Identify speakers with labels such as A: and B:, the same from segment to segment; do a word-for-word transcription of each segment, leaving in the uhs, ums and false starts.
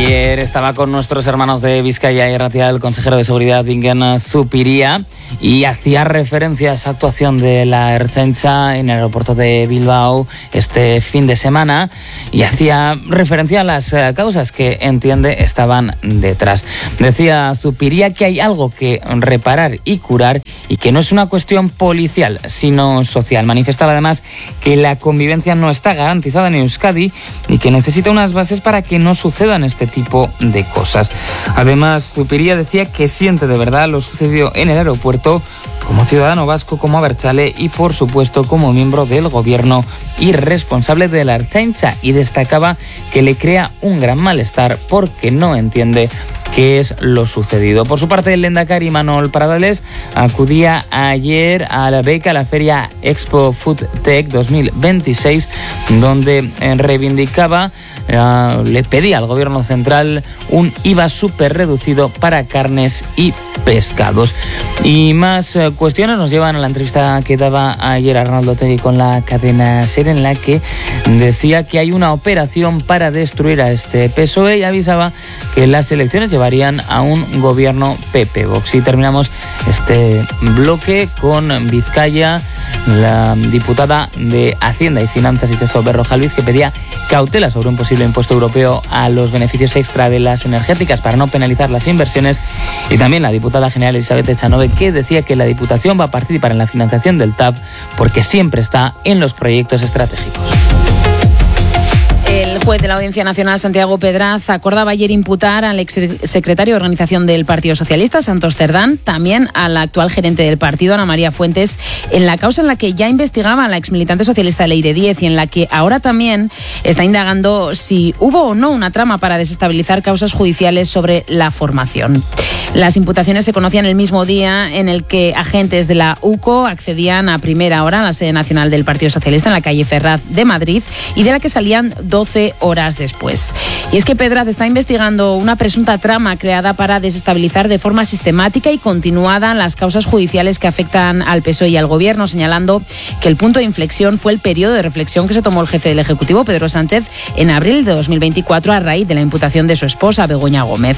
A: Ayer estaba con nuestros hermanos de Vizcaya y Ratia el consejero de Seguridad, Bingen Zupiria, y hacía referencia a esa actuación de la Ertzaintza en el aeropuerto de Bilbao este fin de semana y hacía referencia a las causas que entiende estaban detrás. Decía Zupiria que hay algo que reparar y curar y que no es una cuestión policial, sino social. Manifestaba además que la convivencia no está garantizada en Euskadi y que necesita unas bases para que no sucedan este tipo de cosas. Además, Zupiria decía que siente de verdad lo sucedido en el aeropuerto como ciudadano vasco, como abertzale y, por supuesto, como miembro del gobierno y responsable de la Ertzaintza, y destacaba que le crea un gran malestar porque no entiende qué es lo sucedido. Por su parte, el lehendakari Imanol Pradales acudía ayer a la beca, a la feria Expo Food Tech dos mil veintiséis, donde reivindicaba, eh, le pedía al gobierno central un I V A súper reducido para carnes y pescados. Y más eh, cuestiones nos llevan a la entrevista que daba ayer Arnaldo Otegi con la cadena SER, en la que decía que hay una operación para destruir a este P S O E y avisaba que las elecciones llevarían a un gobierno P P-Vox. Y terminamos este bloque con Vizcaya, la diputada de Hacienda y Finanzas, Itxaso Berrojalbiz, que pedía cautela sobre un posible impuesto europeo a los beneficios extra de las energéticas para no penalizar las inversiones, y también la diputada general Elizabeth Echanove, que decía que la Diputación va a participar en la financiación del T A V porque siempre está en los proyectos estratégicos.
B: El juez de la Audiencia Nacional, Santiago Pedraz, acordaba ayer imputar al exsecretario de Organización del Partido Socialista, Santos Cerdán, también a la actual gerente del partido, Ana María Fuentes, en la causa en la que ya investigaba a la exmilitante socialista Leire Díez y en la que ahora también está indagando si hubo o no una trama para desestabilizar causas judiciales sobre la formación. Las imputaciones se conocían el mismo día en el que agentes de la U C O accedían a primera hora a la sede nacional del Partido Socialista en la calle Ferraz de Madrid, y de la que salían doce horas después. Y es que Pedraz está investigando una presunta trama creada para desestabilizar de forma sistemática y continuada las causas judiciales que afectan al P S O E y al Gobierno, señalando que el punto de inflexión fue el periodo de reflexión que se tomó el jefe del Ejecutivo, Pedro Sánchez, en abril de dos mil veinticuatro a raíz de la imputación de su esposa, Begoña Gómez.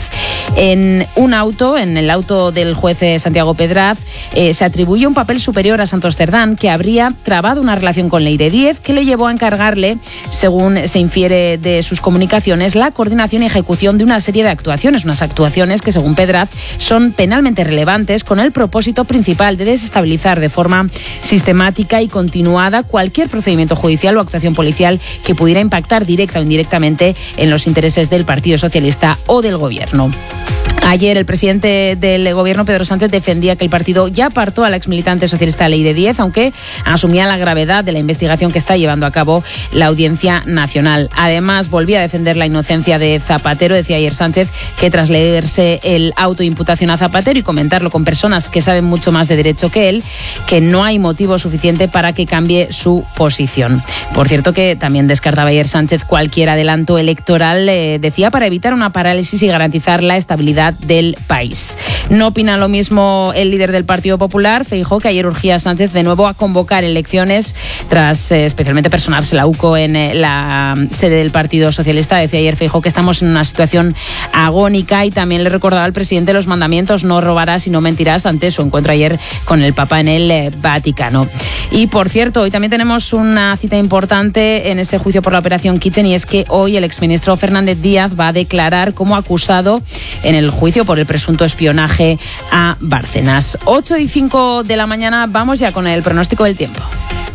B: En un auto En el auto del juez Santiago Pedraz, eh, se atribuye un papel superior a Santos Cerdán, que habría trabado una relación con Leire Díez, que le llevó a encargarle, según se infiere de sus comunicaciones, la coordinación y ejecución de una serie de actuaciones, unas actuaciones que, según Pedraz, son penalmente relevantes, con el propósito principal de desestabilizar de forma sistemática y continuada cualquier procedimiento judicial o actuación policial que pudiera impactar directa o indirectamente en los intereses del Partido Socialista o del Gobierno. Ayer el presidente del Gobierno, Pedro Sánchez, defendía que el partido ya apartó a la exmilitante socialista Leire Díez, aunque asumía la gravedad de la investigación que está llevando a cabo la Audiencia Nacional. Además, volvía a defender la inocencia de Zapatero. Decía ayer Sánchez que tras leerse el auto de imputación a Zapatero y comentarlo con personas que saben mucho más de derecho que él, que no hay motivo suficiente para que cambie su posición. Por cierto, que también descartaba ayer Sánchez cualquier adelanto electoral, eh, decía, para evitar una parálisis y garantizar la estabilidad del país. No opina lo mismo el líder del Partido Popular, Feijóo, que ayer urgía a Sánchez de nuevo a convocar elecciones tras eh, especialmente personarse la U C O en eh, la sede del Partido Socialista. Decía ayer Feijóo que estamos en una situación agónica, y también le recordaba al presidente los mandamientos: no robarás y no mentirás, ante su encuentro ayer con el Papa en el eh, Vaticano. Y por cierto, hoy también tenemos una cita importante en ese juicio por la operación Kitchen, y es que hoy el exministro Fernández Díaz va a declarar como acusado en el juicio por el presunto espionaje a Bárcenas. ocho y cinco de la mañana, vamos ya con el pronóstico del tiempo.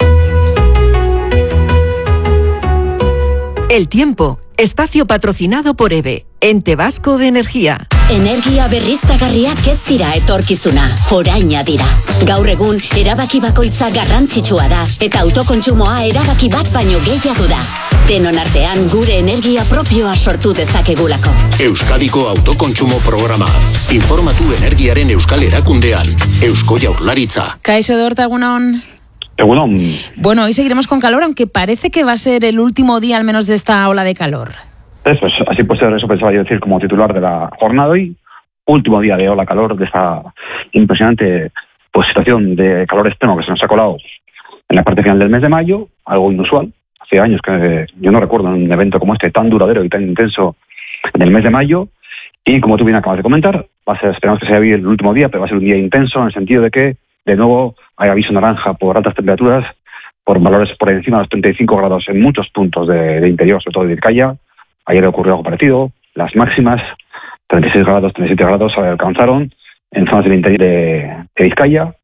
C: El tiempo, espacio patrocinado por EVE, Ente Vasco de Energía.
D: Energia berriztagarriak ez dira etorkizuna, oraina dira. Gaur egun, erabaki bakoitza garrantzitsua da, eta autokontsumoa erabaki bat baino gehiago da. Denon artean gure energia propioa sortu dezakegulako.
E: Euskadiko autokontsumo programa. Informatu energiaren euskal erakundean. Eusko Jaurlaritza.
B: Kaixo Dorta, egunon.
F: Egunon.
B: Bueno, hoy seguiremos con calor, aunque parece que va a ser el último día al menos de esta ola de calor.
F: Eso es, así pues eso pensaba yo decir como titular de la jornada hoy. Último día de ola calor, de esta impresionante pues situación de calor extremo que se nos ha colado en la parte final del mes de mayo, algo inusual. Hace años que yo no recuerdo un evento como este tan duradero y tan intenso del mes de mayo. Y como tú bien acabas de comentar, va a ser, esperamos que sea el último día, pero va a ser un día intenso en el sentido de que, de nuevo, hay aviso naranja por altas temperaturas, por valores por encima de los treinta y cinco grados en muchos puntos de, de interior, sobre todo de Vizcaya. Ayer ocurrió algo parecido. Las máximas, treinta y seis grados, treinta y siete grados, se alcanzaron en zonas del interior de, de Vizcaya.